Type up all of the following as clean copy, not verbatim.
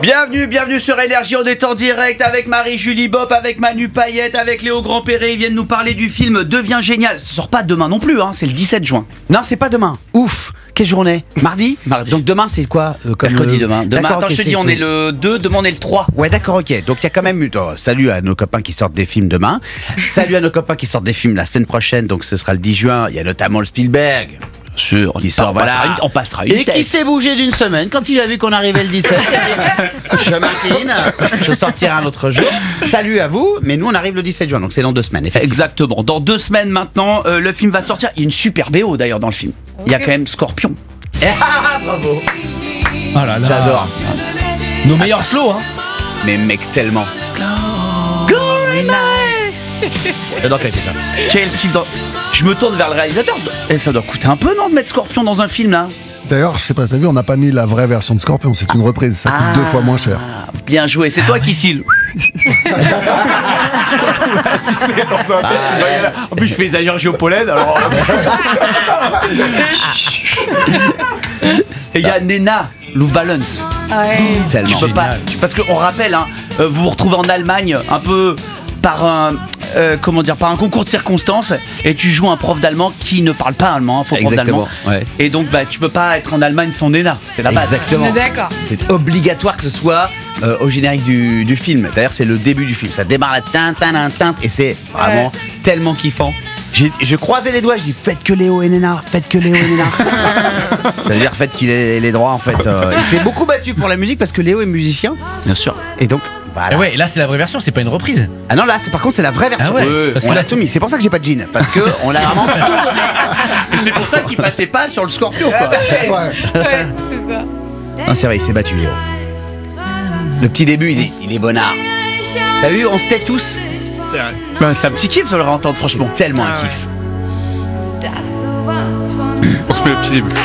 Bienvenue sur Énergie, on est en direct avec Marie-Julie Bopp, avec Manu Payette, avec Léo Grandperret. Ils viennent nous parler du film Devient génial. Ça sort pas demain non plus, hein, c'est le 17 juin. Non, c'est pas demain. Ouf. Quelle journée? Mardi. Donc demain, c'est quoi mercredi demain. D'accord, attends, okay, je te dis, on est le 2, demain on est le 3. Ouais, d'accord, ok. Donc il y a quand même eu... salut à nos copains qui sortent des films demain. Salut à nos copains qui sortent des films la semaine prochaine. Donc ce sera le 10 juin. Il y a notamment le Spielberg. Sûr, qui sort, voilà. On passera une et tête. Qui s'est bougé d'une semaine quand il a vu qu'on arrivait le 17. Je m'incline, je sortirai un autre jour. Salut à vous, mais nous on arrive le 17 juin, donc c'est dans 2 semaines. Exactement, dans 2 semaines maintenant, le film va sortir. Il y a une super BO d'ailleurs dans le film. Il y a quand même Scorpion. Bravo. Oh là là. J'adore. Nos meilleurs slows, hein. Mais mec, tellement. Glory Night. J'adore quand il fait ça. Quel kiff dans... Je me tourne vers le réalisateur. Et ça doit coûter un peu, non, de mettre Scorpion dans un film là? D'ailleurs, je sais pas si t'as vu, on n'a pas mis la vraie version de Scorpion, c'est une reprise, ça coûte 2 fois moins cher. Bien joué, c'est toi qui cille. En plus, je fais les allergies au pollen, alors. Et il y a Nena, Lou Balance. Ouais. Tellement. Tu peux pas, parce qu'on rappelle, hein, vous vous retrouvez en Allemagne un peu par un. Par un concours de circonstances, et tu joues un prof d'allemand qui ne parle pas allemand, hein, faut prof d'allemand. Ouais. Et donc tu peux pas être en Allemagne sans Nena, c'est la base. Exactement. D'accord. C'est obligatoire que ce soit au générique du film. D'ailleurs, c'est le début du film. Ça démarre la teinte, et c'est vraiment tellement kiffant. Je croisais les doigts, je dis faites que Léo et Nena, faites que Léo et Nena. Ça veut dire faites qu'il ait les droits en fait. Il s'est beaucoup battu pour la musique parce que Léo est musicien. Bien sûr. Et donc. Voilà. Et ouais, et là c'est la vraie version, c'est pas une reprise. Ah non, là par contre c'est la vraie version. Ah ouais, parce qu'on l'a tout mis. C'est pour ça que j'ai pas de jean. Parce que on l'a vraiment tout donné. Et c'est pour ça qu'il passait pas sur le Scorpion, quoi. Ouais, c'est ça. Non, c'est vrai, il s'est battu Léo. Le petit début, il est bonnard. T'as vu, on se tait tous. C'est un petit kiff de le réentendre, franchement. Tellement un kiff. On se met le petit début.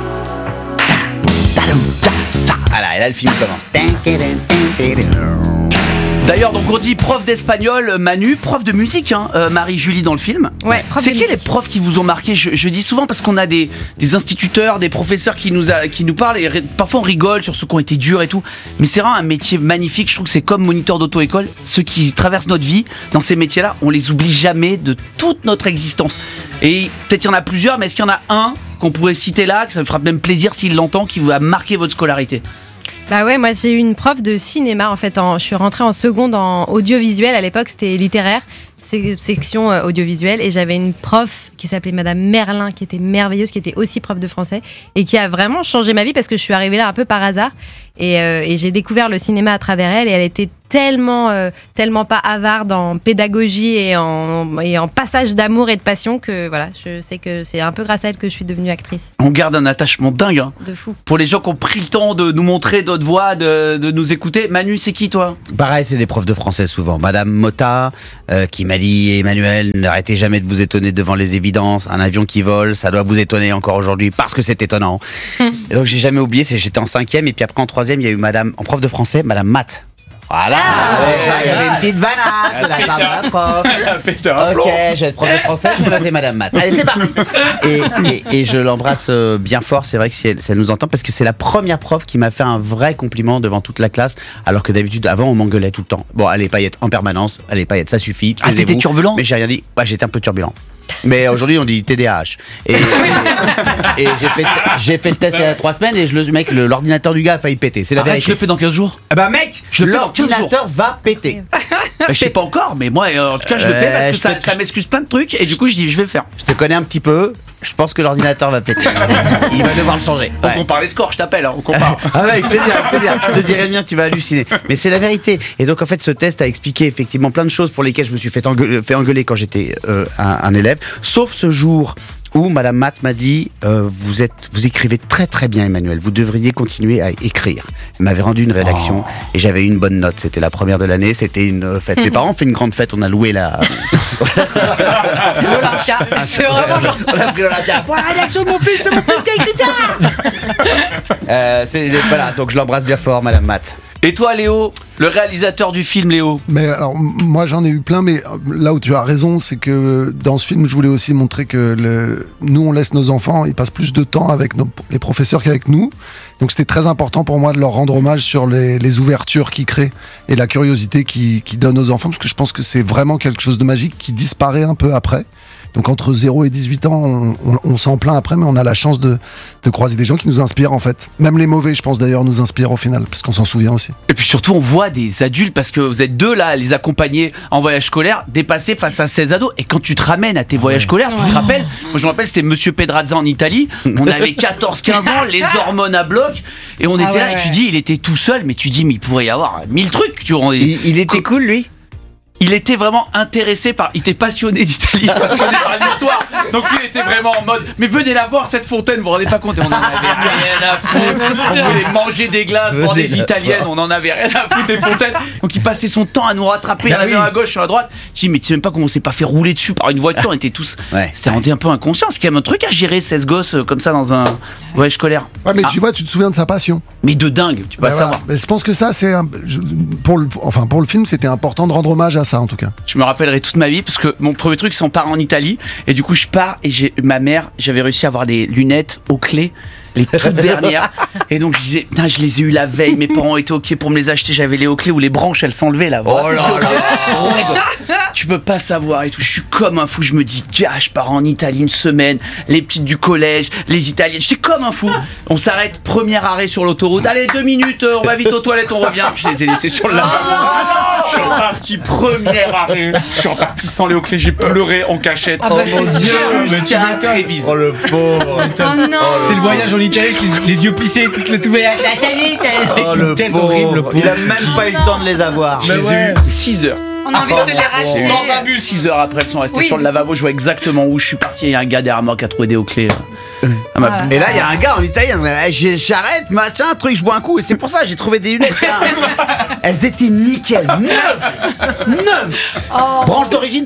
Voilà, et là le film commence. D'ailleurs, donc on dit prof d'espagnol, Manu, prof de musique, hein, Marie-Julie dans le film. Ouais, prof c'est de qui les musique. profs qui vous ont marqué? Je dis souvent parce qu'on a des instituteurs, des professeurs qui nous parlent et parfois on rigole sur ceux qui ont été durs et tout. Mais c'est vraiment un métier magnifique. Je trouve que c'est comme moniteur d'auto-école. Ceux qui traversent notre vie dans ces métiers-là, on les oublie jamais de toute notre existence. Et peut-être il y en a plusieurs, mais est-ce qu'il y en a un qu'on pourrait citer là, que ça me fera même plaisir s'il l'entend, qui vous a marqué votre scolarité? Bah ouais, moi j'ai eu une prof de cinéma en fait. Je suis rentrée en seconde en audiovisuel. À l'époque, c'était littéraire, section audiovisuelle. Et j'avais une prof qui s'appelait Madame Merlin, qui était merveilleuse, qui était aussi prof de français et qui a vraiment changé ma vie parce que je suis arrivée là un peu par hasard. Et j'ai découvert le cinéma à travers elle. Et elle était tellement pas avarde en pédagogie et en passage d'amour et de passion que voilà, je sais que c'est un peu grâce à elle que je suis devenue actrice. On garde un attachement dingue, hein. De fou. Pour les gens qui ont pris le temps de nous montrer d'autres voix, de nous écouter. Manu, c'est qui toi? Pareil, c'est des profs de français souvent. Madame Motta, qui m'a dit Emmanuel, n'arrêtez jamais de vous étonner devant les évidences. Un avion qui vole, ça doit vous étonner encore aujourd'hui parce que c'est étonnant. Et donc j'ai jamais oublié, j'étais en 5e et puis après en 3e, il y a eu Madame, en prof de français, Madame Matt. Voilà, il y avait une petite vanade de la part de la prof. Ok, je vais être prof de français, je vais m'appeler Madame Matt. Allez, c'est parti. Et je l'embrasse bien fort, c'est vrai que si elle nous entend, parce que c'est la première prof qui m'a fait un vrai compliment devant toute la classe, alors que d'habitude, avant, on m'engueulait tout le temps. Bon, allez, paillettes en permanence, allez, paillettes, ça suffit. Ah, t'étais turbulent? Mais j'ai rien dit, ouais, j'étais un peu turbulent. Mais aujourd'hui on dit TDAH. Et j'ai fait le test il y a 3 semaines et l'ordinateur du gars a failli péter. C'est la vérité. Je le fais dans 15 jours. Bah mec, l'ordinateur va péter. Je sais pas encore, mais moi en tout cas je le fais parce que ça m'excuse plein de trucs et du coup je dis je vais le faire. Je te connais un petit peu, je pense que l'ordinateur va péter. Il va devoir le changer. On compare les scores, je t'appelle, hein, on compare. Ah ouais, avec plaisir. Je te dirai le mien, tu vas halluciner. Mais c'est la vérité. Et donc en fait ce test a expliqué effectivement plein de choses pour lesquelles je me suis fait engueuler quand j'étais un élève. Sauf ce jour où Madame Matt m'a dit vous écrivez très très bien Emmanuel, vous devriez continuer à écrire. Elle m'avait rendu une rédaction et j'avais eu une bonne note. C'était la première de l'année, c'était une fête. Mes parents ont fait une grande fête, on a loué L'Olympia, c'est vraiment genre. On a pris l'Olympia. Pour la rédaction de mon fils, c'est mon fils qui a écrit ça. Voilà, donc je l'embrasse bien fort Madame Matt. Et toi, Léo, le réalisateur du film, Léo? Mais alors, moi j'en ai eu plein, mais là où tu as raison, c'est que dans ce film, je voulais aussi montrer que nous, on laisse nos enfants, ils passent plus de temps avec les professeurs qu'avec nous. Donc c'était très important pour moi de leur rendre hommage sur les ouvertures qu'ils créent et la curiosité qu'ils donnent aux enfants, parce que je pense que c'est vraiment quelque chose de magique qui disparaît un peu après. Donc entre 0 et 18 ans, on s'en plaint après, mais on a la chance de croiser des gens qui nous inspirent en fait. Même les mauvais, je pense d'ailleurs, nous inspirent au final, parce qu'on s'en souvient aussi. Et puis surtout, on voit des adultes, parce que vous êtes deux là, à les accompagner en voyage scolaire, dépasser face à 16 ados. Et quand tu te ramènes à tes voyages scolaires, tu te rappelles, moi je me rappelle, c'était Monsieur Pedrazza en Italie, on avait 14-15 ans, les hormones à bloc, et on était là, et tu dis, il était tout seul, mais tu dis, mais il pourrait y avoir 1000 trucs. Il était cool, lui. Il était vraiment intéressé il était passionné d'Italie, passionné par l'histoire. Donc lui, il était vraiment en mode, mais venez la voir cette fontaine, vous vous rendez pas compte. Et on en avait rien à foutre. On voulait manger des glaces, voir des italiennes, on en avait rien à foutre des fontaines. Donc il passait son temps à nous rattraper à la gauche, sur la droite. Je dis, mais tu sais même pas comment on s'est pas fait rouler dessus par une voiture. On était tous, c'était rendu un peu inconscient. C'est quand même un truc à gérer 16 gosses comme ça dans un voyage scolaire. Ouais, mais tu vois, tu te souviens de sa passion. Mais de dingue, tu peux pas savoir. Mais je pense que ça, c'est pour le film, c'était important de rendre hommage à ça en tout cas. Je me rappellerai toute ma vie parce que mon premier truc, c'est on part en Italie et du coup je pars et ma mère, j'avais réussi à avoir des lunettes aux clés, les toutes dernières, et donc je disais, putain, je les ai eu la veille, mes parents étaient ok pour me les acheter, j'avais les hauts clés où les branches elles s'enlevaient là. Oh là là. Tu peux pas savoir et tout, je suis comme un fou, je me dis, gars, je pars en Italie une semaine, les petites du collège, les italiennes, j'étais comme un fou. On s'arrête, premier arrêt sur l'autoroute, allez 2 minutes, on va vite aux toilettes, on revient. Je les ai laissés sur le lavabo. Je suis reparti, premier arrêt, je suis reparti sans les hauts clés, j'ai pleuré en cachette. Ah bah c'est sûr, mais tu Jusqu'à m'étonnes. Trévise. Oh le pauvre. Oh non. C'est le voyage en Italie, avec les yeux plissés, toute le tout vert. Oh le tête pauvre. horrible, le pauvre. Il a même pas eu le temps de les avoir. Mais ouais. 6 heures. On a envie de te les racheter. Dans un bus, 6 heures après, elles sont restées sur le lavabo. Je vois exactement où je suis parti. Il y a un gars derrière moi qui a trouvé des hauts clés. Et là, il y a un gars en italien, j'arrête, machin, truc, je bois un coup. Et c'est pour ça que j'ai trouvé des lunettes. Elles étaient nickel, neuves. Branche d'origine.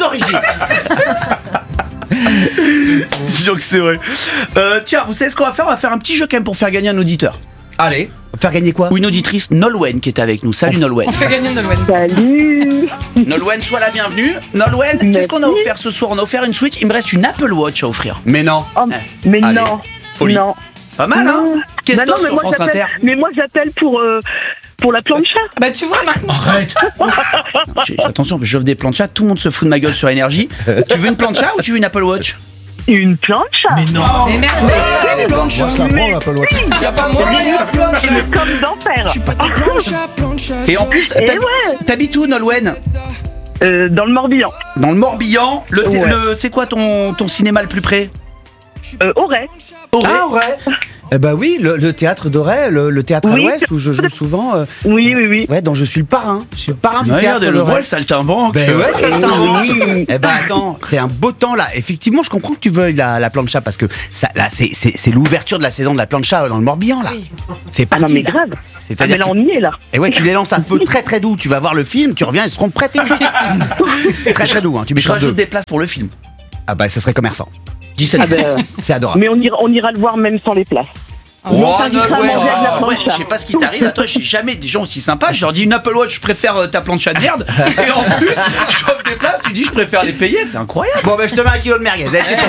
C'est sûr que c'est vrai. Tiens, vous savez ce qu'on va faire? On va faire un petit jeu quand même pour faire gagner un auditeur. Allez, faire gagner quoi? Ou une auditrice, Nolwenn, qui est avec nous. Salut Nolwenn. On fait gagner Nolwenn. Salut. Nolwenn, sois la bienvenue. Nolwenn, qu'est-ce qu'on a offert ce soir? On a offert une Switch. Il me reste une Apple Watch à offrir. Mais non. Oh, mais Allez, non. folie. Non. Pas mal, hein? Qu'est-ce Bah non, que mais sur moi, France j'appelle- Inter? Mais moi j'appelle pour la plancha. Bah tu vois maintenant. Arrête. Attention, j'offre des planchas. Tout le monde se fout de ma gueule sur énergie. Tu veux une plancha ou tu veux une Apple Watch? Une plancha. Mais non. Mais merde. Moi je la prends l'Apple Watch. Y'a pas moyen. Comme d'enfer. Et en plus, Et ouais. t'habites où, Nolwenn? Dans le Morbihan. Dans le Morbihan. Ouais. C'est quoi ton cinéma le plus près? Auray. Auray. Ah, ouais. Eh ben oui, le théâtre d'Auray, le théâtre à Oui. l'Ouest où je joue souvent. Oui. Ouais, dont je suis le parrain. Je suis le parrain du Regarde, théâtre le d'Auray. bol saltimbanque. Ben ouais, ça Oui. Eh ben attends, c'est un beau temps là. Effectivement, je comprends que tu veuilles la plancha parce que ça, là, c'est l'ouverture de la saison de la plancha dans le Morbihan là. C'est Ah parti. non mais grave. Ah mais C'est-à-dire là on y est là. et ouais, tu les lances à feu très très doux. Tu vas voir le film, tu reviens, ils seront prêts. Très très doux. Hein. Tu Je mettras rajoute deux. des places pour le film. Ah bah ça serait commerçant. 17 Ah ben, C'est adorable. mais on ira le voir même sans les places. Oh, on t'invitera à manger de la ouais, plancha. je sais pas ce qui t'arrive à toi, j'ai jamais des gens aussi sympas. Je leur dis une Apple Watch, je préfère ta plancha de merde. Et en plus, je offre des places, tu dis je préfère les payer, c'est incroyable. Bon ben je te mets un kilo de merguez. Allez, c'est pour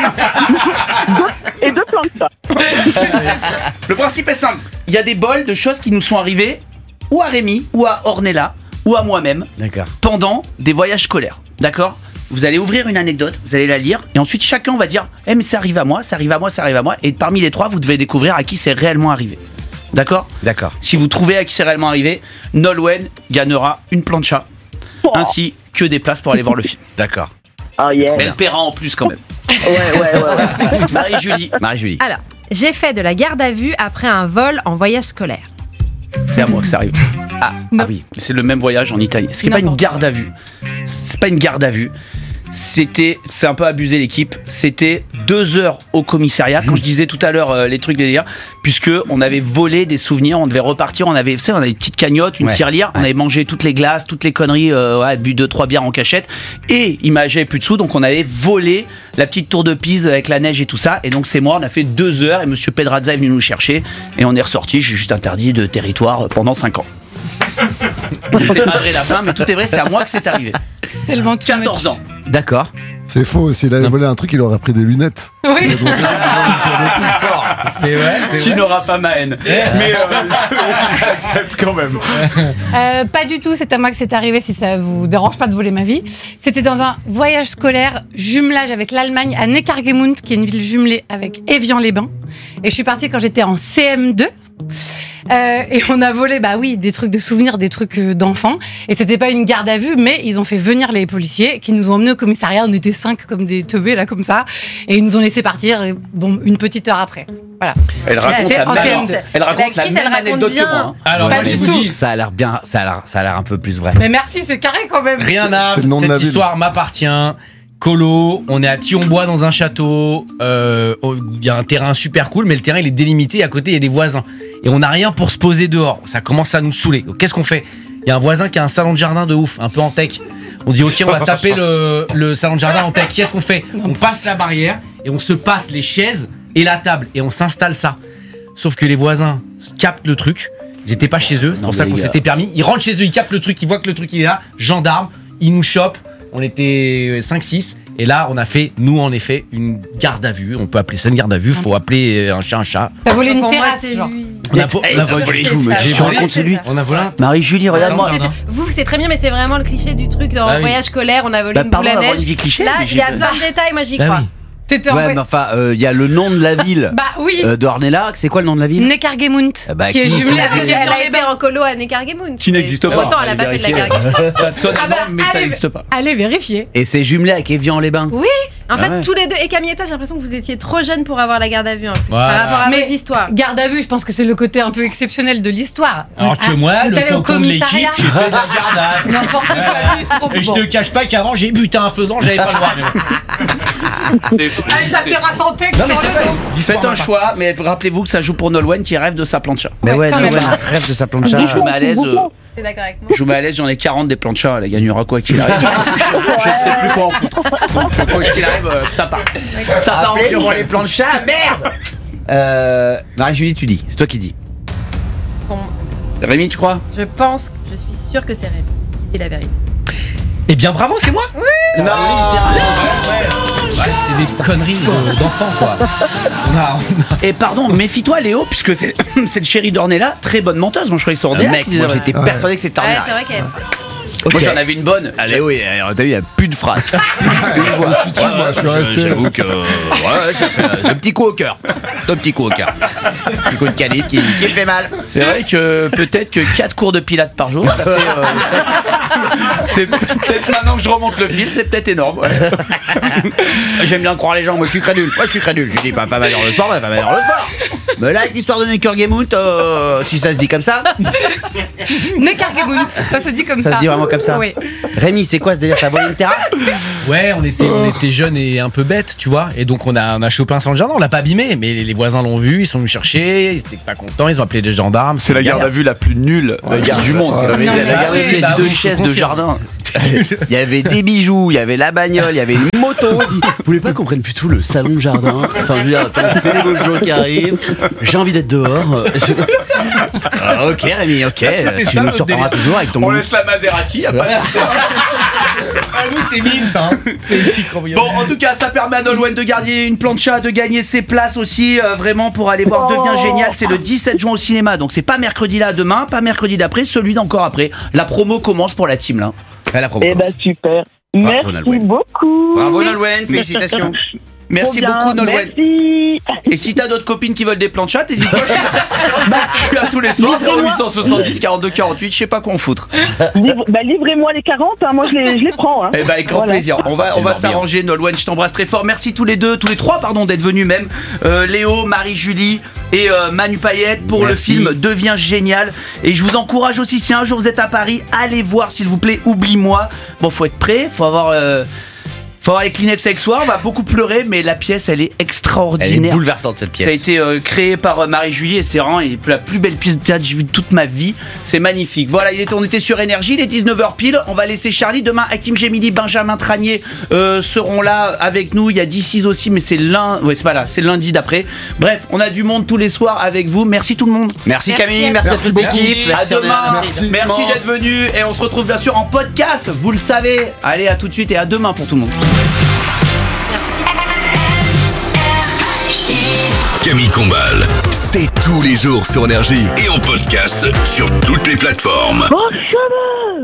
moi. Et deux planchas. Le principe est simple, il y a des bols de choses qui nous sont arrivées, ou à Rémi, ou à Ornella, ou à moi-même, D'accord. pendant des voyages scolaires. D'accord? Vous allez ouvrir une anecdote, vous allez la lire, et ensuite chacun va dire « Eh mais ça arrive à moi, ça arrive à moi, ça arrive à moi », et parmi les trois, vous devez découvrir à qui c'est réellement arrivé. D'accord? D'accord. Si vous trouvez à qui c'est réellement arrivé, Nolwenn gagnera une plancha, ainsi que des places pour aller voir le film. D'accord. Oh yeah. Elle paiera en plus quand même. Ouais. Marie-Julie, Marie-Julie. Alors, j'ai fait de la garde à vue après un vol en voyage scolaire. c'est à moi que ça arrive. Ah oui. C'est le même voyage en Italie. Ce qui n'est pas une garde à vue. C'est pas une garde à vue. C'est un peu abusé l'équipe. C'était 2 heures au commissariat. Quand je disais tout à l'heure les trucs de délire, puisque on avait volé des souvenirs, on devait repartir. On avait, on avait une petite cagnotte, une Ouais. tirelire. On avait mangé toutes les glaces, toutes les conneries, bu 2-3 bières en cachette. Et j'avais plus de sous, donc on avait volé la petite tour de Pise avec la neige et tout ça. Et donc c'est moi. On a fait 2 heures et Monsieur Pedrazza est venu nous chercher et on est ressorti. J'ai juste interdit de territoire pendant 5 ans. C'est Adré la fin, mais tout est vrai, c'est à moi que c'est arrivé. Tellement tout 14 ans. D'accord. C'est faux. S'il avait volé un truc, il aurait pris des lunettes. Oui. C'est vrai, Tu n'auras pas ma haine. Mais j'accepte quand même. Pas du tout, c'est à moi que c'est arrivé si ça vous dérange pas de voler ma vie. C'était dans un voyage scolaire, jumelage avec l'Allemagne à Neckargemund, qui est une ville jumelée avec Évian-les-Bains. Et je suis partie quand j'étais en CM2. Et on a volé, des trucs de souvenirs, des trucs d'enfants. Et c'était pas une garde à vue, mais ils ont fait venir les policiers qui nous ont emmenés au commissariat. On était 5 comme des teubés, là, comme ça. Et ils nous ont laissé partir, une petite heure après. Voilà. Elle raconte la L'actrice, même anecdote que moi. hein. Alors, Pas moi, du je vous tout. dis, Ça a l'air bien, ça a l'air un peu plus vrai. Mais merci, c'est carré quand même. rien à c'est le nom de la cette ville. histoire m'appartient. Colo, on est à Thionbois dans un château. Il y a un terrain super cool, mais le terrain il est délimité. À côté, il y a des voisins. Et on n'a rien pour se poser dehors. Ça commence à nous saouler. Donc, qu'est-ce qu'on fait? Il y a un voisin qui a un salon de jardin de ouf, un peu en tech. On dit, ok, on va taper le salon de jardin en tech. Qu'est-ce qu'on fait? On passe la barrière et on se passe les chaises et la table. Et on s'installe ça. Sauf que les voisins captent le truc. Ils étaient pas chez eux. C'est Non, pour ça mais qu'on les gars. s'était permis. Ils rentrent chez eux, ils captent le truc, ils voient que le truc il est là. Gendarme, ils nous chopent. On était 5-6. Et là, on a fait, nous, en effet, une garde à vue. On peut appeler ça une garde à vue. Faut appeler un chat un chat. T'as volé une Pour moi, terrasse, c'est genre. lui. On a volé. J'ai volé. On a volé. Marie-Julie, regarde-moi. Vous, c'est très bien, mais c'est vraiment le cliché du truc dans Ah le oui. voyage scolaire. On a volé une boule pardon à d'avoir neige. une vie cliché. Là, mais il y a j'ai- plein de détails, moi j'y Bah crois. oui. T'étais en Ouais, voyage. mais enfin, il y a le nom de la ville Oui. de Ornella. C'est quoi le nom de la ville? Neckargemund, Bah, qui est qui- jumelée Parce avec qu'elle a été Évian-les-Bains. en colo à Neckargemund. Qui n'existe pas. Autant, elle a pas fait de la Allez cargaison. Ça sonne Ah bah, énorme, mais ça allez, n'existe pas. Allez vérifier. Et c'est jumelé avec Évian-les-Bains. Oui, en fait, ouais. tous les deux. Et Camille et toi, j'ai l'impression que vous étiez trop jeunes pour avoir la garde à vue en plus, Voilà. par rapport à Mais- vos histoires. Garde à vue, je pense que c'est le côté un peu exceptionnel de l'histoire. Alors que moi, Vous le allez au tonton de l'équipe, commissariat. j'ai fait de la garde à vue. N'importe quoi, lui, c'est trop Et je bon. te cache pas qu'avant, j'ai buté un faisan, j'avais pas le droit. mais bon. Avec la terrasse en texte Non, mais sur c'est le vrai. dos. Faites un choix, mais rappelez-vous que ça joue pour Nolwenn qui rêve de sa plancha. Mais ouais, quand non, même. ouais, un rêve de sa plancha. Je vous mets à l'aise. T'es d'accord avec moi? Je vous mets à l'aise, j'en ai 40 des planchas, elle gagnera quoi qu'il arrive. Je ne sais plus quoi en foutre. Donc, quoi qu'il arrive, ça part. Ça part en Appelez-moi purée. les planchas, merde. Marie-Julie, tu dis. C'est toi qui dis. Bon, Rémi, tu crois? je pense, je suis sûre que c'est Rémi qui dit la vérité. Eh bien, bravo, c'est moi. Non. Ouais, c'est des conneries d'enfants, quoi. Et pardon, méfie-toi Léo, puisque c'est le chéri d'Ornella, très bonne menteuse. Moi je croyais que c'est Ornella. Mec, qui disait moi vrai. j'étais persuadé que c'était Ouais, Ornella. c'est vrai qu'elle. Moi j'en avais une bonne. Allez, oui, t'as vu, il n'y a plus de phrases. Je suis resté. J'avoue que. Ouais, ça fait un petit coup au cœur. Un petit coup au cœur. Un petit coup de canif qui me fait mal. C'est vrai que peut-être que 4 cours de pilates par jour, ça fait. C'est peut-être maintenant que je remonte le fil, c'est peut-être énorme. Ouais. J'aime bien croire les gens, moi je suis crédule. Je dis pas mal dans le sport, pas mal dans le sport. Mais là, avec l'histoire de Neckargemund, si ça se dit comme ça, Neckargemund, ça se dit comme ça. ça se dit vraiment comme ça. Oui. Rémi, c'est quoi ce délire? T'as volé une terrasse? Ouais, on était jeunes et un peu bêtes, tu vois. Et donc, on a chopé un salon de jardin, on l'a pas abîmé. Mais les voisins l'ont vu, ils sont venus chercher, ils étaient pas contents, ils ont appelé des gendarmes. C'est la garde à vue la plus nulle du monde. Ouais. La Non, mais- garde à vue, il y a bah deux oui, je chaises de confirme. jardin. Il y avait des bijoux, il y avait la bagnole, il y avait une moto. Vous voulez pas qu'on prenne plutôt le salon de jardin? Enfin, je veux dire, attends, c'est les beaux jours qui arrivent. J'ai envie d'être dehors. Ah, ok, Rémi, ok. C'était Tu ça, nous notre surprendras délire. toujours avec ton On goût. laisse la Maserati, y a pas de Ah, nous, c'est mime, ça. C'est ici qu'on Bon, en tout cas, ça permet à Nolwenn de gagner une plancha, de gagner ses places aussi, vraiment pour aller voir Devient Génial. C'est le 17 juin au cinéma, donc c'est pas mercredi là demain, pas mercredi d'après, celui d'encore après. La promo commence pour la team là. À la promo. Eh ben super. Bravo, Merci Nolwenn. beaucoup. Bravo Nolwenn, félicitations. Merci Trop bien, beaucoup Nolwenn. Merci. Et si t'as d'autres copines qui veulent des planchas, t'hésites pas. Je suis à tous les soirs, 0870 42 48, je sais pas quoi en foutre. Livrez-moi les 40, hein, moi je les prends. Hein. Eh ben avec grand Voilà. plaisir. On Ça, c'est va mort bien. s'arranger, Nolwenn, je t'embrasse très fort. Merci tous les trois d'être venus même. Léo, Marie-Julie et Manu Payette pour Merci. le film Devient Génial. Et je vous encourage aussi, si un jour vous êtes à Paris, allez voir s'il vous plaît, Oublie-moi. Bon, faut être prêt, faut avoir Faut avoir les Kleenex avec soi, on va beaucoup pleurer, mais la pièce, elle est Elle extraordinaire. est bouleversante cette pièce. Ça a été créé par Marie-Julie et c'est vraiment la plus belle pièce de théâtre que j'ai vue de toute ma vie. C'est magnifique. Voilà, on était sur Énergie, il est 19h pile. On va laisser Charlie. Demain, Hakim Gemili, Benjamin Tranier seront là avec nous. Il y a DC's aussi, mais c'est lundi d'après. Bref, on a du monde tous les soirs avec vous. Merci tout le monde. Merci Camille, Merci merci à Merci toute beaucoup. l'équipe. À demain. Merci. Merci d'être venu et on se retrouve bien sûr en podcast. Vous le savez. Allez, à tout de suite et à demain pour tout le monde. Camille Combal, c'est tous les jours sur Énergie et en podcast sur toutes les plateformes. Bonjour